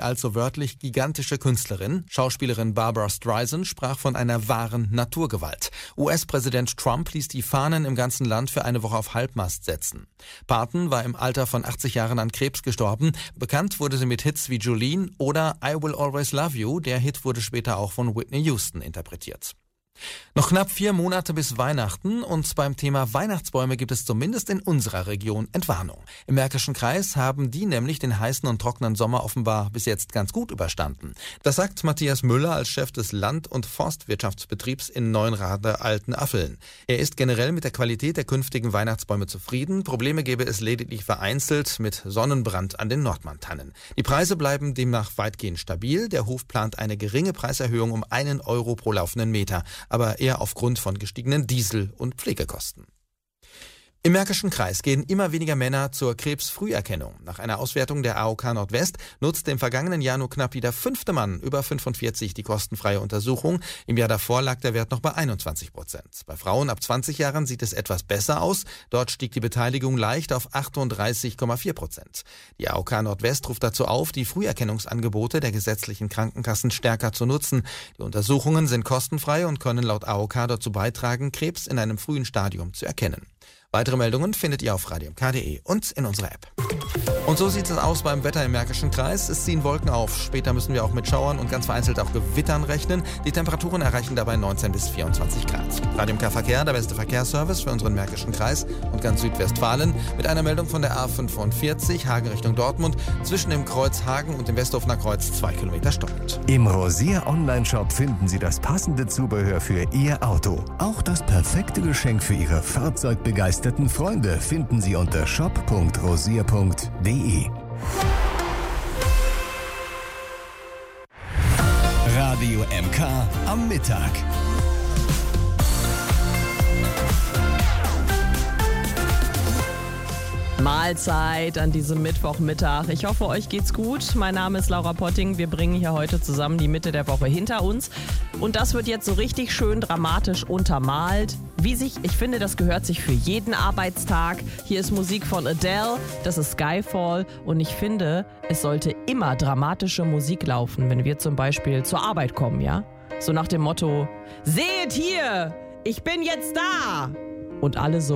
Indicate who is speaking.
Speaker 1: allzu wörtlich gigantische Künstlerin. Schauspielerin Barbra Streisand sprach von einer wahren Naturgewalt. US-Präsident Trump ließ die Fahnen im ganzen Land für eine Woche auf Halbmast setzen. Parton war im Alter von 80 Jahren an Krebs gestorben. Bekannt wurde sie mit Hits wie Jolene oder I Will Always Love You. Der Hit wurde später auch von Whitney Houston interpretiert. Noch knapp 4 Monate bis Weihnachten und beim Thema Weihnachtsbäume gibt es zumindest in unserer Region Entwarnung. Im Märkischen Kreis haben die nämlich den heißen und trockenen Sommer offenbar bis jetzt ganz gut überstanden. Das sagt Matthias Müller als Chef des Land- und Forstwirtschaftsbetriebs in Neuenrade-Altenaffeln. Er ist generell mit der Qualität der künftigen Weihnachtsbäume zufrieden. Probleme gäbe es lediglich vereinzelt mit Sonnenbrand an den Nordmann-Tannen. Die Preise bleiben demnach weitgehend stabil. Der Hof plant eine geringe Preiserhöhung um 1 Euro pro laufenden Meter, aber eher aufgrund von gestiegenen Diesel- und Pflegekosten. Im Märkischen Kreis gehen immer weniger Männer zur Krebsfrüherkennung. Nach einer Auswertung der AOK Nordwest nutzte im vergangenen Jahr nur knapp jeder 5. Mann über 45 die kostenfreie Untersuchung. Im Jahr davor lag der Wert noch bei 21%. Bei Frauen ab 20 Jahren sieht es etwas besser aus. Dort stieg die Beteiligung leicht auf 38,4%. Die AOK Nordwest ruft dazu auf, die Früherkennungsangebote der gesetzlichen Krankenkassen stärker zu nutzen. Die Untersuchungen sind kostenfrei und können laut AOK dazu beitragen, Krebs in einem frühen Stadium zu erkennen. Weitere Meldungen findet ihr auf radiomk.de und in unserer App. Und so sieht es aus beim Wetter im Märkischen Kreis. Es ziehen Wolken auf. Später müssen wir auch mit Schauern und ganz vereinzelt auch Gewittern rechnen. Die Temperaturen erreichen dabei 19 bis 24 Grad. Radio MK Verkehr, der beste Verkehrsservice für unseren Märkischen Kreis und ganz Südwestfalen. Mit einer Meldung von der A45, Hagen Richtung Dortmund, zwischen dem Kreuz Hagen und dem Westhofener Kreuz 2 Kilometer stoppend.
Speaker 2: Im Rosier Online-Shop finden Sie das passende Zubehör für Ihr Auto. Auch das perfekte Geschenk für Ihre fahrzeugbegeisterten Freunde finden Sie unter shop.rosier.de. Radio MK am Mittag.
Speaker 3: Mahlzeit an diesem Mittwochmittag. Ich hoffe, euch geht's gut. Mein Name ist Laura Potting. Wir bringen hier heute zusammen die Mitte der Woche hinter uns. Und das wird jetzt so richtig schön dramatisch untermalt. Ich finde, das gehört sich für jeden Arbeitstag. Hier ist Musik von Adele, das ist Skyfall. Und ich finde, es sollte immer dramatische Musik laufen, wenn wir zum Beispiel zur Arbeit kommen, ja? So nach dem Motto, seht hier, ich bin jetzt da. Und alle so.